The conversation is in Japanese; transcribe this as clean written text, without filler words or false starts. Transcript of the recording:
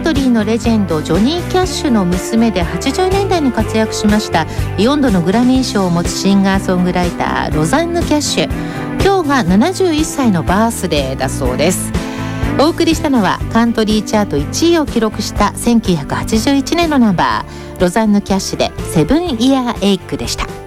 トリーのレジェンドジョニー・キャッシュの娘で80年代に活躍しました。4度のグラミー賞を持つシンガーソングライターロザンヌ・キャッシュ、今日が71歳のバースデーだそうです。お送りしたのはカントリーチャート1位を記録した1981年のナンバー、ロザンヌ・キャッシュでセブンイヤーエイクでした。